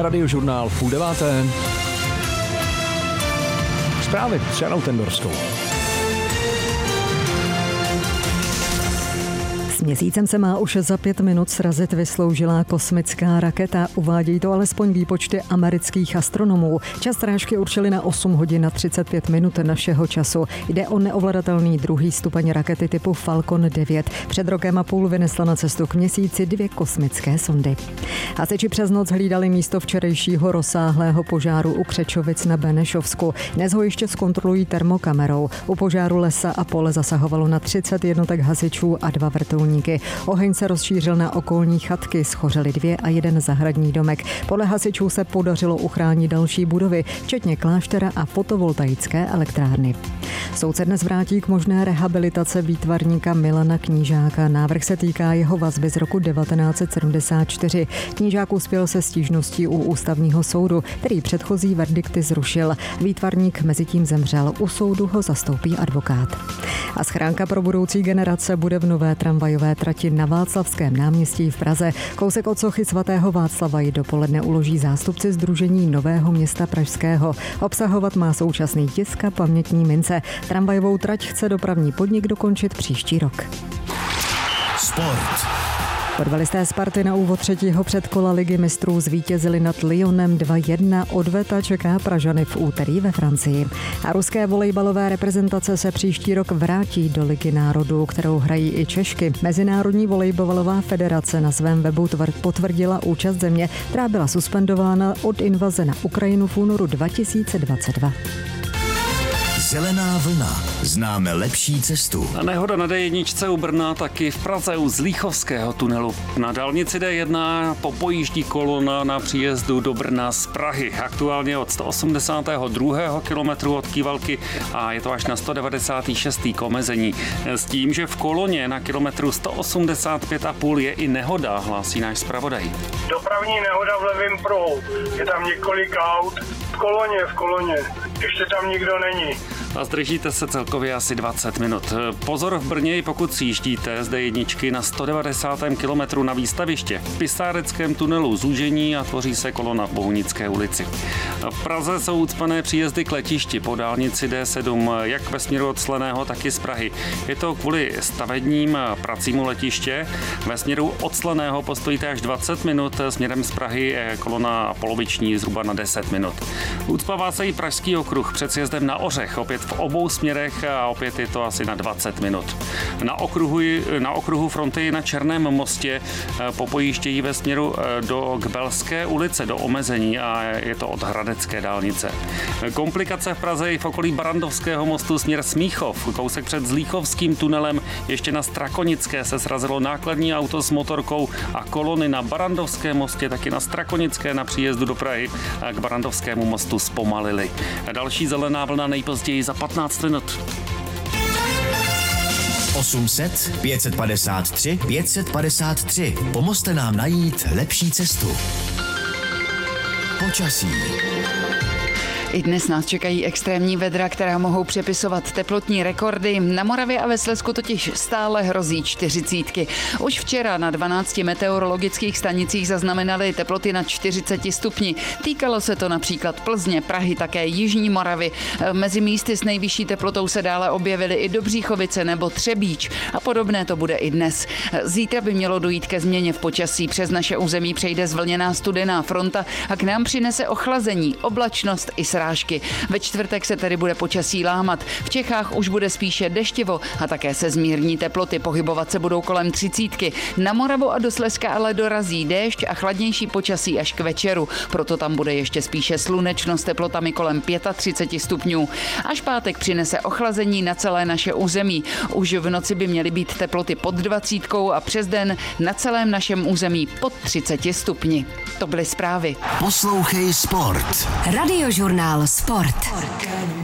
Radiožurnál 8:30. Zprávy s Janou Tendorskou. S Měsícem se má už za 5 minut srazit vysloužilá kosmická raketa. Uvádějí to alespoň výpočty amerických astronomů. Čas srážky určili na 8 hodin a 35 minut našeho času. Jde o neovladatelný druhý stupeň rakety typu Falcon 9. Před rokem a půl vynesla na cestu k Měsíci 2 kosmické sondy. Hasiči přes noc hlídali místo včerejšího rozsáhlého požáru u Křečovic na Benešovsku. Dnes ho ještě zkontrolují termokamerou. U požáru lesa a pole zasahovalo na 30 jednotek hasičů a 2 vrtulníky. Oheň se rozšířil na okolní chatky, schořely 2 a 1 zahradní domek. Podle hasičů se podařilo uchránit další budovy, včetně kláštera a fotovoltaické elektrárny. Soud se dnes vrátí k možné rehabilitace výtvarníka Milana Knížáka. Návrh se týká jeho vazby z roku 1974. Knížák uspěl se stížností u ústavního soudu, který předchozí verdikty zrušil. Výtvarník mezitím zemřel, u soudu ho zastoupí advokát. A schránka pro budoucí generace bude v nové tramvajové trati na Václavském náměstí v Praze. Kousek od sochy svatého Václava ji dopoledne uloží zástupci Sdružení Nového města pražského. Obsahovat má současný tisk a pamětní mince. Tramvajovou trať chce dopravní podnik dokončit příští rok. Sport. Fotbalisté Sparty na úvod 3. předkola Ligy mistrů zvítězili nad Lyonem 2-1. Odveta čeká Pražany v úterý ve Francii. A ruské volejbalové reprezentace se příští rok vrátí do Ligy národů, kterou hrají i Češky. Mezinárodní volejbalová federace na svém webu potvrdila účast země, která byla suspendována od invaze na Ukrajinu v únoru 2022. Zelená vlna. Známe lepší cestu. A nehoda na D1 u Brna, taky v Praze u Zlíchovského tunelu. Na dálnici D1 popojíždí kolona na příjezdu do Brna z Prahy. Aktuálně od 182. kilometru od Kývalky a je to až na 196. k omezení. S tím, že v koloně na kilometru 185,5 je i nehoda, hlásí náš zpravodaj. Dopravní nehoda v levém pruhu. Je tam několik aut. V koloně. Ještě tam nikdo není. A zdržíte se celkově asi 20 minut. Pozor v Brně, pokud sjíždíte z D1 na 190. kilometru na výstaviště. V Pisáreckém tunelu zúžení a tvoří se kolona v Bohunické ulici. V Praze jsou ucpané příjezdy k letišti po dálnici D7, jak ve směru od Slaného, tak i z Prahy. Je to kvůli stavebním pracím u letiště. Ve směru od Slaného postojíte až 20 minut, směrem z Prahy je kolona poloviční zhruba na 10 minut. Ucpává se i Pražský okruh před sjezdem na Ořech, opět v obou směrech a opět je to asi na 20 minut. Na okruhu fronty na Černém mostě popojíždějí ve směru do Kbelské ulice, do omezení a je to od Hradecké dálnice. Komplikace v Praze i v okolí Barandovského mostu směr Smíchov. Kousek před Zlíchovským tunelem ještě na Strakonické se srazilo nákladní auto s motorkou a kolony na Barandovském mostě, taky na Strakonické na příjezdu do Prahy k Barandovskému mostu zpomalili. Další zelená vlna nejpozději za 15 minut. 800 553 553. Pomozte nám najít lepší cestu. Počasí. I dnes nás čekají extrémní vedra, která mohou přepisovat teplotní rekordy. Na Moravě a ve Slezsku totiž stále hrozí 40. Už včera na 12 meteorologických stanicích zaznamenali teploty nad 40 stupni. Týkalo se to například Plzně, Prahy, také Jižní Moravy. Mezi místy s nejvyšší teplotou se dále objevily i Dobříchovice nebo Třebíč. A podobné to bude i dnes. Zítra by mělo dojít ke změně v počasí. Přes naše území přejde zvlněná studená fronta a k nám přinese ochlazení, oblačnost i srážky. Ve čtvrtek se tedy bude počasí lámat. V Čechách už bude spíše deštivo a také se zmírní teploty. Pohybovat se budou kolem 30. Na Moravu a do Slezska ale dorazí déšť a chladnější počasí až k večeru. Proto tam bude ještě spíše slunečno s teplotami kolem 35 stupňů. Až pátek přinese ochlazení na celé naše území. Už v noci by měly být teploty pod 20 a přes den na celém našem území pod 30 stupni. To byly zprávy. Poslouchej Sport. Radiožurnál Sport.